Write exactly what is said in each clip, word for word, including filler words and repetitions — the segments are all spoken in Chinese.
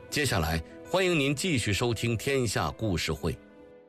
接下来，欢迎您继续收听《天下故事会》。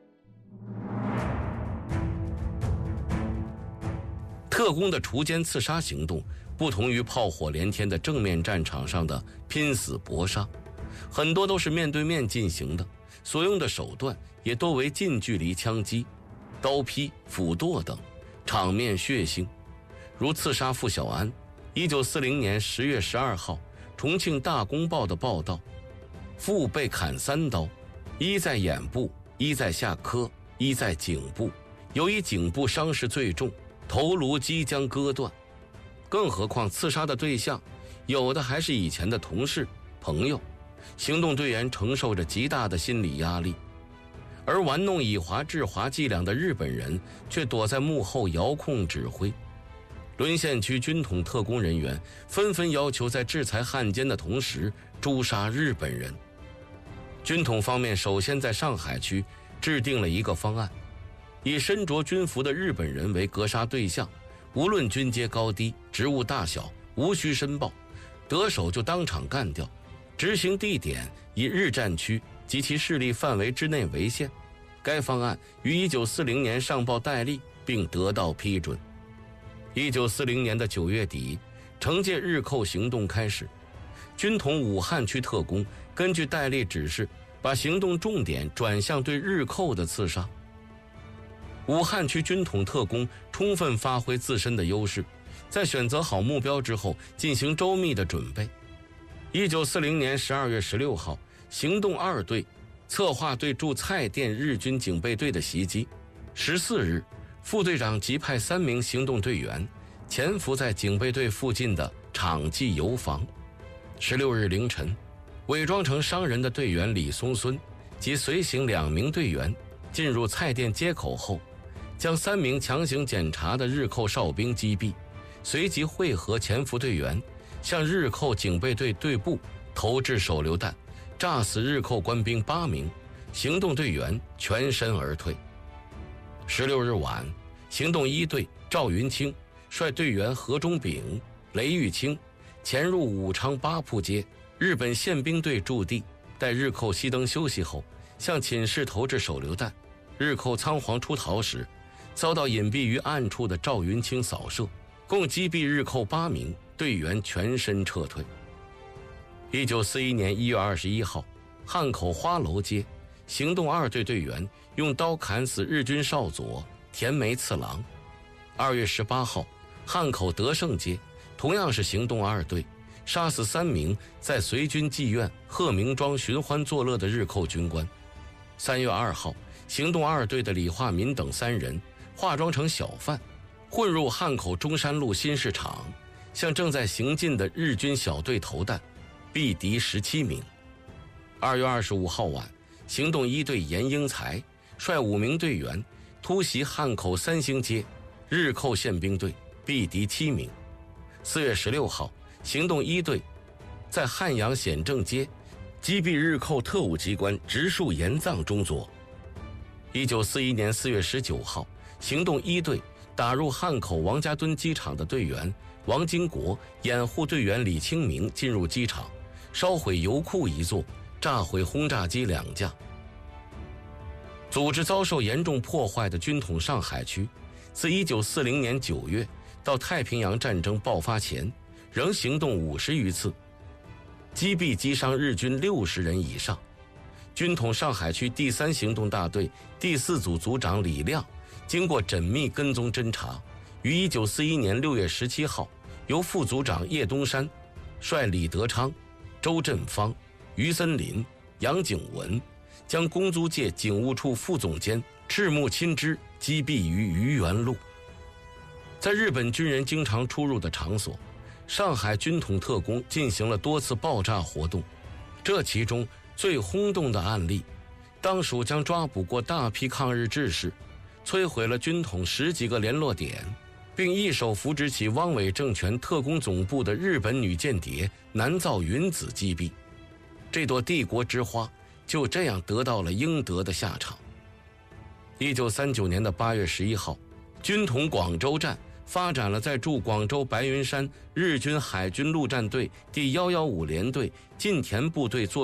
特工的锄奸刺杀行动不同于炮火连天的正面战场上的拼死搏杀，很多都是面对面进行的，所用的手段也多为近距离枪击、刀劈、斧剁等，场面血腥。如刺杀傅小安，一九四零年十月十二号，重庆大公报的报道，傅被砍三刀，一在眼部，一在下颌，一在颈部，由于颈部伤势最重，头颅即将割断。更何况刺杀的对象有的还是以前的同事朋友，行动队员承受着极大的心理压力，而玩弄以华制华伎俩的日本人却躲在幕后遥控指挥。沦陷区军统特工人员纷纷要求在制裁汉奸的同时诛杀日本人。军统方面首先在上海区制定了一个方案，以身着军服的日本人为格杀对象，无论军阶高低、职务大小，无需申报，得手就当场干掉。执行地点以日战区及其势力范围之内为限。该方案于一九四零年上报戴笠，并得到批准。一九四零年的九月底，惩戒日寇行动开始。军统武汉区特工根据戴笠指示，把行动重点转向对日寇的刺杀。武汉区军统特工充分发挥自身的优势，在选择好目标之后进行周密的准备。一九四零年十二月十六号，行动二队策划对驻蔡甸日军警备队的袭击。十四日，副队长即派三名行动队员潜伏在警备队附近的场记油房。十六日凌晨，伪装成商人的队员李松孙及随行两名队员进入蔡甸街口后，将三名强行检查的日寇哨兵击毙，随即汇合潜伏队员向日寇警备队队部投掷手榴弹，炸死日寇官兵八名，行动队员全身而退。十六日晚，行动一队赵云清率队员何忠炳、雷玉清潜入武昌八铺街日本宪兵队驻地，待日寇熄灯休息后，向寝室投掷手榴弹。日寇仓皇出逃时，遭到隐蔽于暗处的赵云清扫射，共击毙日寇八名，队员全身撤退。一九四一年一月二十一号，汉口花楼街，行动二队队员用刀砍死日军少佐田梅次郎。二月十八号，汉口德胜街，同样是行动二队，杀死三名在随军妓院贺明庄寻欢作乐的日寇军官。三月二号，行动二队的李化民等三人化妆成小贩，混入汉口中山路新市场，向正在行进的日军小队投弹，毙敌十七名。二月二十五号晚，行动一队严英才率五名队员突袭汉口三星街日寇宪兵队，毙敌七名。四月十六号，行动一队在汉阳显正街击毙日寇特务机关直属盐藏中佐。一九四一年四月十九号，行动一队打入汉口王家墩机场的队员王金国掩护队员李清明进入机场，烧毁油库一座，炸毁轰炸机两架。组织遭受严重破坏的军统上海区，自一九四零年九月到太平洋战争爆发前，仍行动五十余次，击毙击伤日军六十人以上。军统上海区第三行动大队第四组组长李亮经过缜密跟踪侦查，于一九四一年六月十七号，由副组长叶东山率李德昌、周振芳、于森林、杨景文，将公租界警务处副总监赤木亲之击毙于愚园路。在日本军人经常出入的场所，上海军统特工进行了多次爆炸活动。这其中最轰动的案例，当属将抓捕过大批抗日志士，摧毁了军统十几个联络点，并一手扶植起汪伪政权特工总部的日本女间谍南造云子击毙。这朵帝国之花就这样得到了应得的下场。一九三九年的八月十一号，军统广州站发展了在驻广州白云山日军海军陆战队第一一五联队近田部队作